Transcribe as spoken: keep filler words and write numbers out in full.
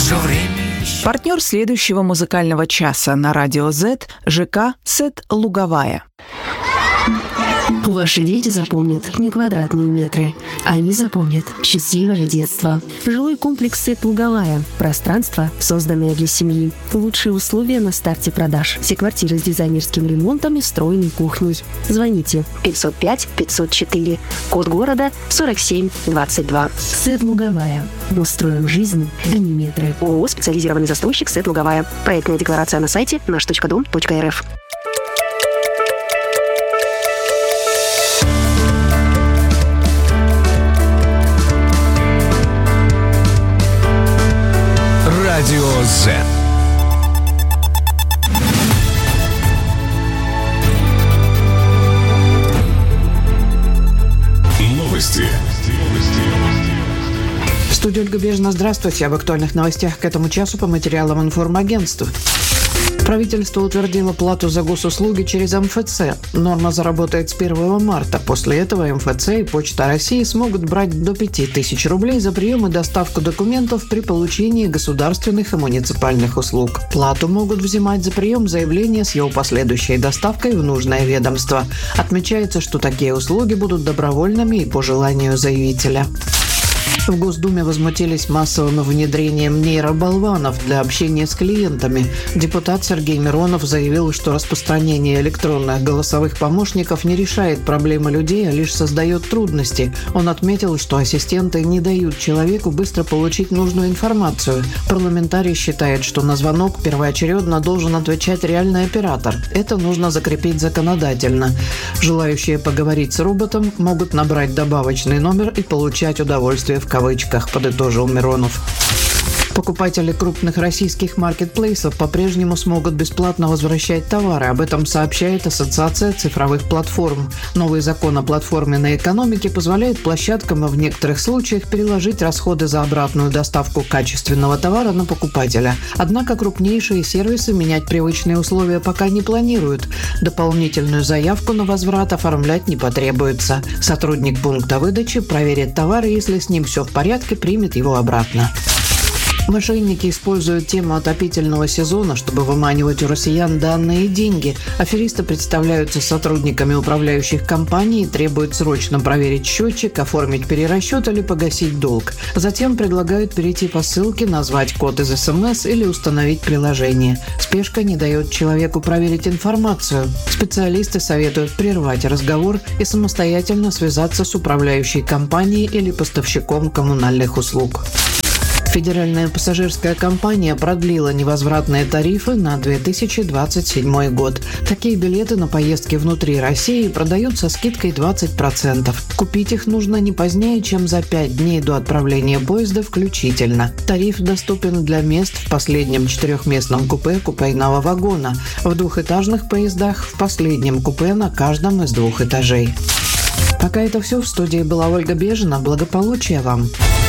же время... Партнер следующего музыкального часа на Радио Z – ЖК «Сет Луговая». Ваши дети запомнят не квадратные метры, они запомнят счастливое детство. Жилой комплекс «Сет Луговая». Пространство, созданное для семьи. Лучшие условия на старте продаж. Все квартиры с дизайнерским ремонтом и встроенной кухней. Звоните пятьсот пять пятьсот четыре. Код города сорок семь двадцать два. «Сет Луговая». Мы строим жизнь, а не метры. ООО «Специализированный застройщик «Сет Луговая». Проектная декларация на сайте наш точка дом точка эр эф. Радио Z. Новости. Студия Ольга Бежина. Здравствуйте. Об актуальных новостях к этому часу по материалам информагентства. Правительство утвердило плату за госуслуги через эм эф цэ. Норма заработает с первого марта. После этого эм эф цэ и Почта России смогут брать до пяти тысяч рублей за прием и доставку документов при получении государственных и муниципальных услуг. Плату могут взимать за прием заявления с его последующей доставкой в нужное ведомство. Отмечается, что такие услуги будут добровольными и по желанию заявителя. В Госдуме возмутились массовым внедрением нейроболванов для общения с клиентами. Депутат Сергей Миронов заявил, что распространение электронных голосовых помощников не решает проблемы людей, а лишь создает трудности. Он отметил, что ассистенты не дают человеку быстро получить нужную информацию. Парламентарий считает, что на звонок первоочередно должен отвечать реальный оператор. Это нужно закрепить законодательно. Желающие поговорить с роботом могут набрать добавочный номер и получать удовольствие в кавычках, подытожил Миронов. Покупатели крупных российских маркетплейсов по-прежнему смогут бесплатно возвращать товары. Об этом сообщает Ассоциация цифровых платформ. Новый закон о платформенной экономике позволяет площадкам в некоторых случаях переложить расходы за обратную доставку качественного товара на покупателя. Однако крупнейшие сервисы менять привычные условия пока не планируют. Дополнительную заявку на возврат оформлять не потребуется. Сотрудник пункта выдачи проверит товар и, если с ним все в порядке, примет его обратно. Мошенники используют тему отопительного сезона, чтобы выманивать у россиян данные и деньги. Аферисты представляются сотрудниками управляющих компаний и требуют срочно проверить счетчик, оформить перерасчет или погасить долг. Затем предлагают перейти по ссылке, назвать код из эс эм эс или установить приложение. Спешка не дает человеку проверить информацию. Специалисты советуют прервать разговор и самостоятельно связаться с управляющей компанией или поставщиком коммунальных услуг. Федеральная пассажирская компания продлила невозвратные тарифы на две тысячи двадцать седьмой год. Такие билеты на поездки внутри России продают со скидкой двадцать процентов. Купить их нужно не позднее, чем за пять дней до отправления поезда включительно. Тариф доступен для мест в последнем четырехместном купе купейного вагона. В двухэтажных поездах в последнем купе на каждом из двух этажей. Пока это все. В студии была Ольга Бежина. Благополучия вам!